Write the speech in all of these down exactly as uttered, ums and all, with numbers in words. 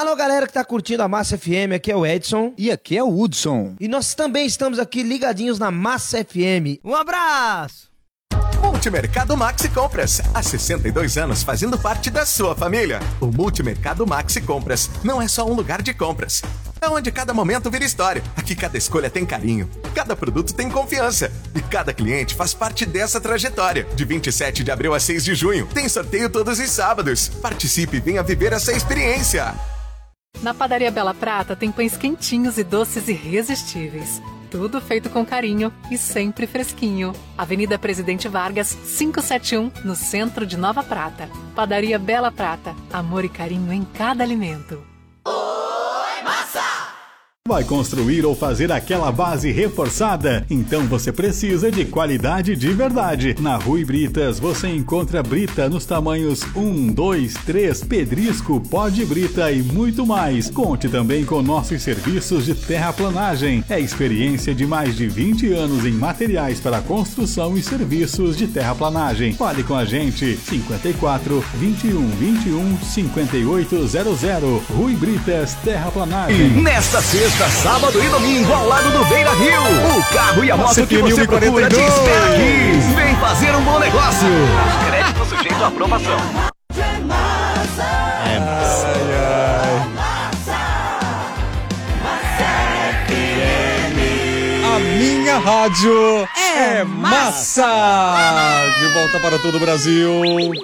Alô, galera que tá curtindo a Massa F M, aqui é o Edson. E aqui é o Hudson. E nós também estamos aqui ligadinhos na Massa F M. Um abraço! Multimercado Maxi Compras, há sessenta e dois anos fazendo parte da sua família. O Multimercado Maxi Compras não é só um lugar de compras. É onde cada momento vira história. Aqui cada escolha tem carinho, cada produto tem confiança. E cada cliente faz parte dessa trajetória. De vinte e sete de abril a seis de junho, tem sorteio todos os sábados. Participe e venha viver essa experiência. Na Padaria Bela Prata tem pães quentinhos e doces irresistíveis. Tudo feito com carinho e sempre fresquinho. Avenida Presidente Vargas, quinhentos e setenta e um, no centro de Nova Prata. Padaria Bela Prata. Amor e carinho em cada alimento. Oi, massa! Vai construir ou fazer aquela base reforçada? Então você precisa de qualidade de verdade. Na Rui Britas você encontra brita nos tamanhos um, dois, três, pedrisco, pó de brita e muito mais. Conte também com nossos serviços de terraplanagem. É experiência de mais de vinte anos em materiais para construção e serviços de terraplanagem. Fale com a gente. cinquenta e quatro, vinte e um, vinte e um, cinquenta e oito zero zero. Rui Britas Terraplanagem. Nesta sexta, sábado e domingo, ao lado do Beira Rio. O carro e a moto que você procura te espera aqui. Vem fazer um bom negócio. Crédito sujeito à aprovação. É massa. É massa. A minha rádio é, é massa. massa! De volta para todo o Brasil.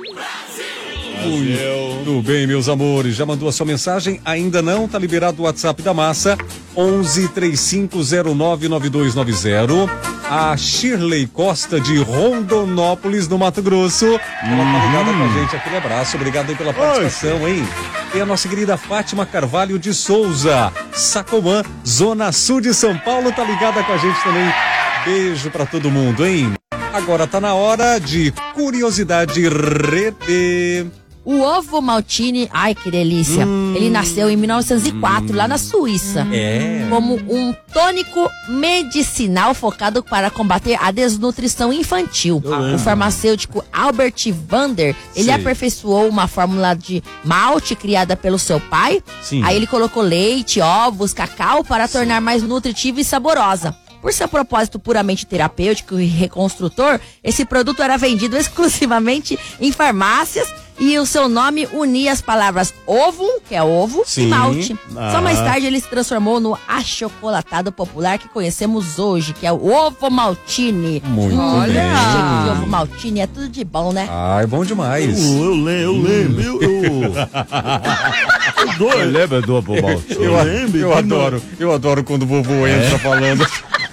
Muito bem, meus amores. Já mandou a sua mensagem? Ainda não? Tá liberado o WhatsApp da Massa. onze, três cinco zero nove, nove dois nove zero. A Shirley Costa de Rondonópolis, no Mato Grosso. Ela tá ligada com a gente. Aquele abraço. Obrigado aí pela participação, hein? E a nossa querida Fátima Carvalho de Souza, Sacomã, Zona Sul de São Paulo, tá ligada com a gente também. Beijo pra todo mundo, hein? Agora tá na hora de Curiosidade Rede. O ovo maltine, ai que delícia, hum. ele nasceu em mil novecentos e quatro, hum. lá na Suíça, é. como um tônico medicinal focado para combater a desnutrição infantil. Eu o farmacêutico Albert Vander, ele Sei. aperfeiçoou uma fórmula de malte criada pelo seu pai. Sim. Aí ele colocou leite, ovos, cacau para Sim. tornar mais nutritiva e saborosa. Por seu propósito puramente terapêutico e reconstrutor, esse produto era vendido exclusivamente em farmácias e o seu nome unia as palavras ovo, que é ovo, Sim. e malte. Ah. Só mais tarde ele se transformou no achocolatado popular que conhecemos hoje, que é o ovo maltine. Muito Olha, bem. gente, de ovo maltine é tudo de bom, né? Ah, é bom demais. Eu, eu lembro, eu lembro. Eu, eu, eu, eu lembro do ovo maltine. Eu, eu lembro. Eu adoro, eu adoro quando o vovô entra é. falando.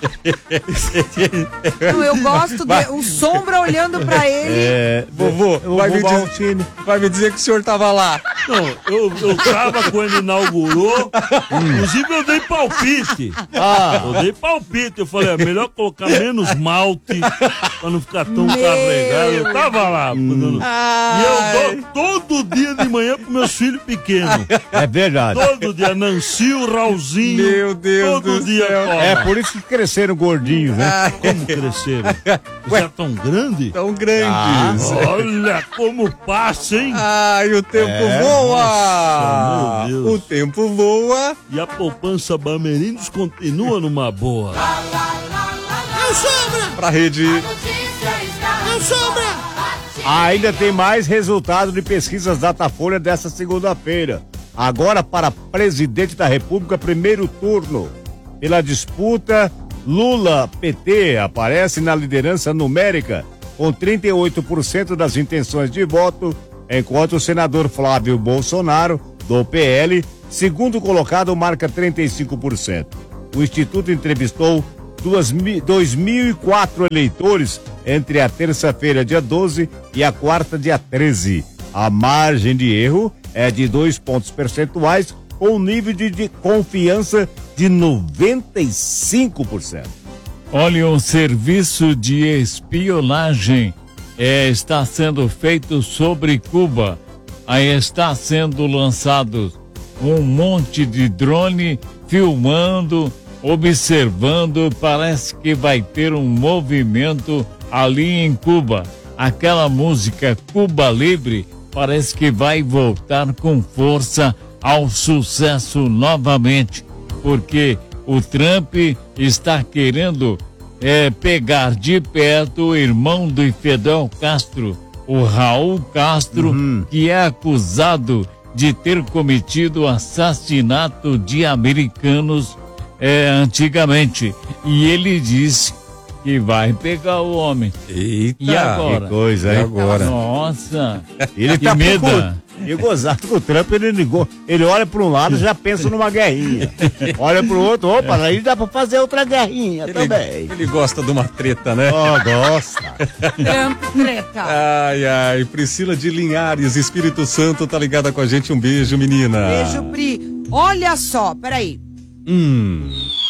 Não, eu gosto de um sombra olhando pra ele. É, vovô, vai me, dizer, vai me dizer que o senhor tava lá. Não, eu, eu tava quando inaugurou. Inclusive eu dei palpite. Ah. Eu dei palpite. Eu falei, é melhor colocar menos malte pra não ficar tão Meu. carregado. Eu tava lá. Hum. E eu dou todo dia de manhã pros meus filhos pequenos. É verdade. Todo dia, Nancy, o Raulzinho. Meu Deus todo do dia. céu. Toma. É por isso que cresceram gordinhos, né? Como cresceram? Já tão grande? Tão grandes. Ah, olha como passa, hein? Ai, o tempo É. voa. Nossa, meu Deus. O tempo voa. E a poupança Bamerindos continua numa boa. Eu sombra! Pra rede. Eu sombra! Ainda tem mais resultado de pesquisas Datafolha dessa segunda-feira. Agora para presidente da República, primeiro turno. Pela disputa, Lula-P T aparece na liderança numérica com trinta e oito por cento das intenções de voto, enquanto o senador Flávio Bolsonaro, do P L, segundo colocado, marca trinta e cinco por cento. O Instituto entrevistou dois mil e quatro eleitores entre a terça-feira, dia doze, e a quarta, dia treze. A margem de erro é de dois pontos percentuais, com um nível de, de confiança de noventa e cinco por cento. Olha, um serviço de espionagem é, está sendo feito sobre Cuba. Aí está sendo lançado um monte de drone filmando, observando. Parece que vai ter um movimento ali em Cuba. Aquela música Cuba Libre parece que vai voltar com força ao sucesso novamente, porque o Trump está querendo é, pegar de perto o irmão do Fidel Castro, o Raul Castro, uhum. que é acusado de ter cometido o assassinato de americanos é, antigamente. E ele disse que vai pegar o homem. Eita, e agora? Que coisa, hein? E agora? Nossa, ele que tá medo. E gozado com o Trump, ele ligou. Ele olha para um lado e já pensa numa guerrinha. Olha pro outro, opa, aí dá pra fazer outra guerrinha ele, também. Ele gosta de uma treta, né? Oh, gosta. Trump treta. Ai, ai, Priscila de Linhares, Espírito Santo, tá ligada com a gente. Um beijo, menina. Beijo, Pri. Olha só, peraí. Hum.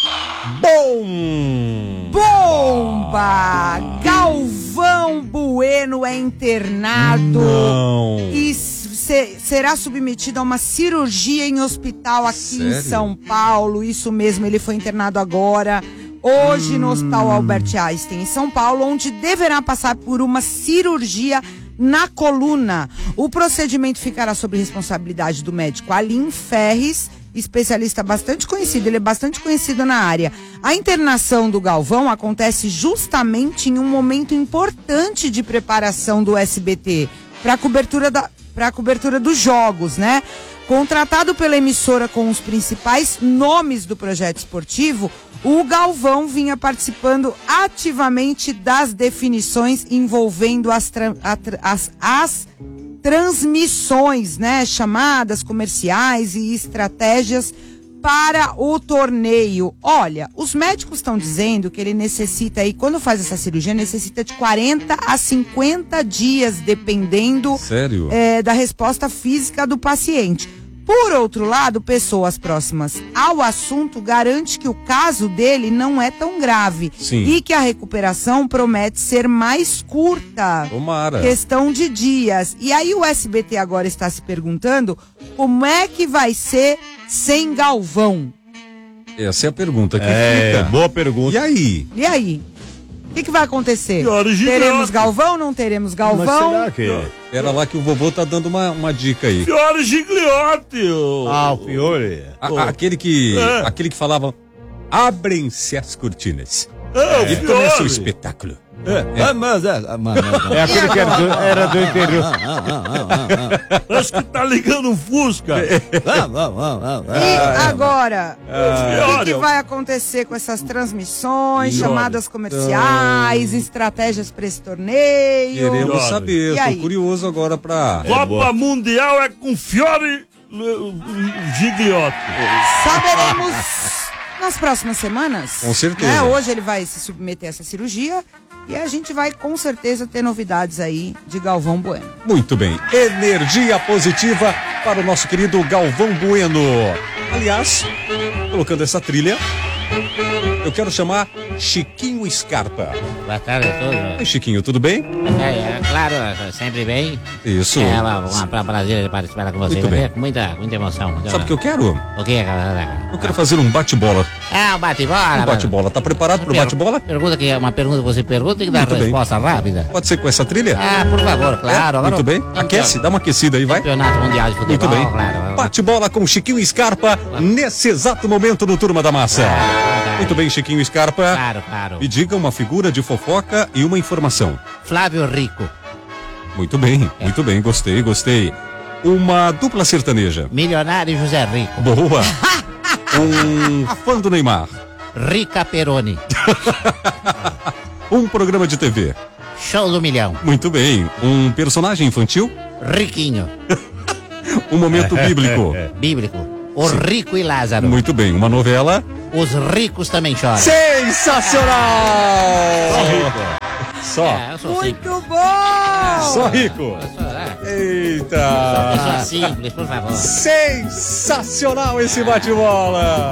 Bom! Bomba! Galvão Bueno é internado Não. e se, será submetido a uma cirurgia em hospital aqui Sério? em São Paulo. Isso mesmo, ele foi internado agora, hoje hum. no Hospital Albert Einstein, em São Paulo, onde deverá passar por uma cirurgia na coluna. O procedimento ficará sob responsabilidade do médico Alim Ferres, especialista bastante conhecido, ele é bastante conhecido na área. A internação do Galvão acontece justamente em um momento importante de preparação do S B T para a cobertura da para a cobertura dos jogos, né? Contratado pela emissora com os principais nomes do projeto esportivo, o Galvão vinha participando ativamente das definições envolvendo as, as, as transmissões, né? Chamadas comerciais e estratégias para o torneio. Olha, os médicos estão dizendo que ele necessita aí, quando faz essa cirurgia, necessita de quarenta a cinquenta dias, dependendo Sério? É, da resposta física do paciente. Por outro lado, pessoas próximas ao assunto garantem que o caso dele não é tão grave. Sim. E que a recuperação promete ser mais curta. Tomara. Questão de dias. E aí o S B T agora está se perguntando como é que vai ser sem Galvão. Essa é a pergunta que é, fica. Boa pergunta. E aí? E aí? O que, que vai acontecer? Senhora gigante. Teremos Galvão, não teremos Galvão? Mas será que... Pera lá que o vovô tá dando uma, uma dica aí. Fiore Gigliotti. Oh. Ah, o Fiore. A, a, aquele que É. aquele que falava, abrem-se as cortinas. É, o Ele Fiore. começa o espetáculo. É, é, mas é, é aquele que era do, era do interior. Parece que tá ligando um Fusca. E agora, o que, que vai acontecer com essas transmissões, chamadas comerciais, estratégias para esse torneio? Queremos Fiore. saber, E tô aí? curioso agora pra... Copa Mundial é com Fiore Gigliotti. Saberemos nas próximas semanas. Com certeza. Né? Hoje ele vai se submeter a essa cirurgia e a gente vai com certeza ter novidades aí de Galvão Bueno. Muito bem, energia positiva para o nosso querido Galvão Bueno. Aliás, colocando essa trilha, eu quero chamar Chiquinho Scarpa. Boa tarde a todos. Oi, Chiquinho, tudo bem? É, é, claro, sempre bem. Isso. É uma, uma, uma prazer de participar com você. Muito bem. Com muita, muita emoção. Muita... Sabe o que eu quero? O que, cara? Eu quero fazer um bate-bola. Ah, um bate-bola. Um bate-bola. Tá preparado pro Per- bate-bola? Pergunta que é uma pergunta que você pergunta e que dá Muito bem. resposta rápida. Pode ser com essa trilha? Ah, por favor, claro. É? Agora Muito bem. Aquece, dá uma aquecida aí, vai. Campeonato Mundial de Futebol, Muito bem. claro. Bate-bola com Chiquinho Scarpa nesse exato momento no Turma da Massa. Muito bem, Chiquinho Scarpa. Claro, claro. Me diga uma figura de fofoca e uma informação. Flávio Rico. Muito bem, muito bem, gostei, gostei. Uma dupla sertaneja. Milionário José Rico. Boa. Um fã do Neymar. Rica Peroni. Um programa de T V. Show do Milhão. Muito bem. Um personagem infantil. Riquinho. Um momento bíblico. Bíblico. O Sim. Rico e Lázaro. Muito bem. Uma novela. Os ricos também choram. Sensacional! Só rico. Só. É, eu sou simples. Muito bom! Só rico. Eu sou, é. Eita! Pessoa simples, por favor. Sensacional esse bate-bola!